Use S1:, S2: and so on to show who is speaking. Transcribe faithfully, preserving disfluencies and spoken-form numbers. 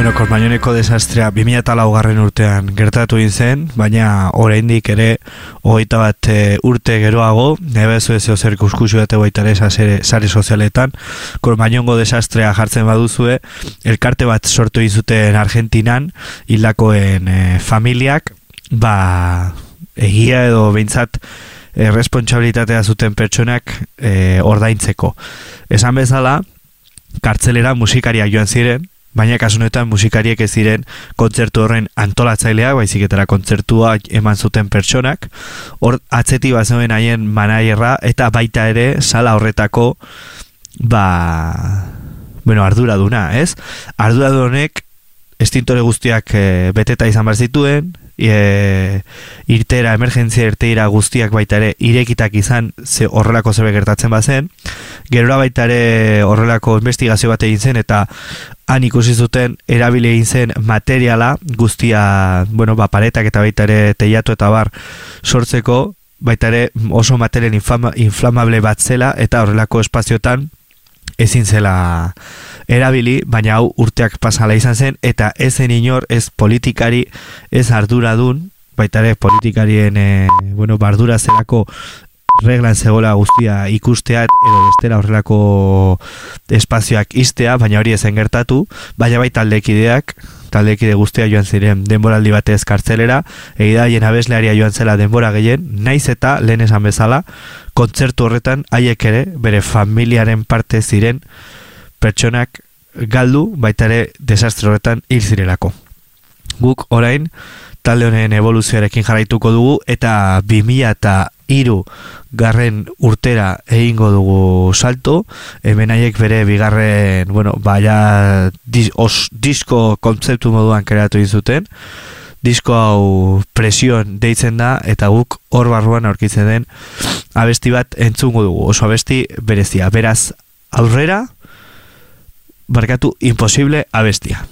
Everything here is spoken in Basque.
S1: Bueno, Kormañoneko desastrea bi mila laugarren urtean gertatu egin zen, baina oraindik ere hogeita bat e, urte geroago, nebezu ez zer kuskusu bate baitare sare sozialetan, Kormañongo desastrea jartzen baduzue, elkarte bat sortu egin zuten Argentinan, hildakoen e, familiak, ba, egia edo behintzat erresponsabilitatea zuten pertsonak e, ordaintzeko. Esan bezala, kartzelera musikariak joan ziren, baina kasunetan musikariek ez ziren kontzertu horren antolatzaileak, baizik etara kontzertuak eman zuten pertsonak, hor atzeti bazen haien manaierra, eta baita ere sala horretako ba, bueno, arduraduna, ez? Arduradunek estintore guztiak e, beteta izan behar zituen, e, irtera, emergentzia irteira guztiak baita ere irekitak izan ze horrelako zerbait gertatzen bazen, gerora baita ere horrelako investigazio bat egin zen, eta han ikusi zuten erabili egin zen materiala guztia, bueno, ba, paretak eta baita ere teiatu eta bar sortzeko, baita ere oso material inflama, inflamable bat zela, eta horrelako espaziotan ezin zela erabili, baina hau urteak pasala izan zen, eta ez zen inor, ez politikari, ez arduradun, baita ere politikarien e, bueno, bardura zelako reglan zegoela guztia ikustea edo bestela horrelako espazioak iztea, baina hori ezen gertatu, baina bai taldekideak, taldekide guztia joan ziren denboraldi batez kartzelera, egidaien abeslearia joan zela denbora gehien, naiz eta lehen esan bezala, kontzertu horretan haiek ere bere familiaren parte ziren pertsonak galdu, baita ere desastre horretan hil zirelako. Guk orain talde honen evoluzioarekin jarraituko dugu, eta bi mila hiru garren urtera egingo dugu salto, hemen haiek bere bigarren, bueno, baina dis, os, disko kontzeptu moduan kreatu izuten, disko hau presion deitzen da, eta guk hor barruan aurkitzen den abesti bat entzungo dugu, oso abesti berezia, beraz aurrera, barkatu, imposible abestia.